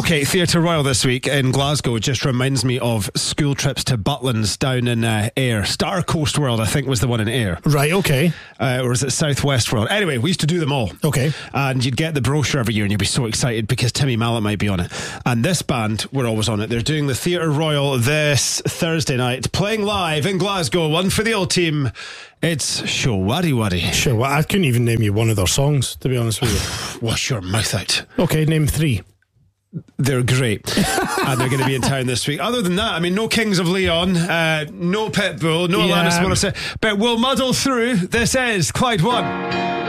Okay, Theatre Royal this week in Glasgow just reminds me of school trips to Butlins down in Ayr. Star Coast World, I think, was the one in Ayr. Right, okay. Or is it South West World? Anyway, we used to do them all. Okay. And you'd get the brochure every year and you'd be so excited because Timmy Mallet might be on it. And this band were always on it. They're doing the Theatre Royal this Thursday night, playing live in Glasgow. One for the old team. It's Showaddywaddy. Sure, well, I couldn't even name you one of their songs, to be honest with you. Wash your mouth out. Okay, name 3. They're great. And they're going to be in town this week. Other than that, I mean, no Kings of Leon, no Pitbull, no Alanis Morissette, but we'll muddle through. This is Clyde One.